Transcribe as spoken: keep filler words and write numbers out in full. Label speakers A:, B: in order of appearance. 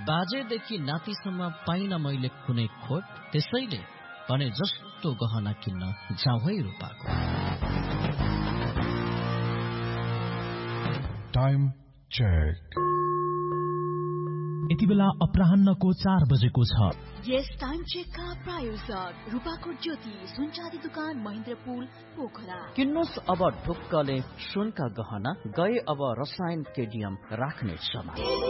A: बाजेदेखि नातिसम्म पाइन मैले कुनै खोट, त्यसैले भने जस्तो गहना किन्न जाउँ है रूपाको।
B: Time check.
C: यति बेला अपराह्नको चार बजेको छ।
D: यस टाइम चेकका प्रायोजक रूपाको ज्योति सुनचाँदी दुकान महेन्द्रपुल पोखरा।
A: किन्नुहोस् अब ढुक्कले सुनका गहना, गए अब रसायन केडियम राख्ने समय।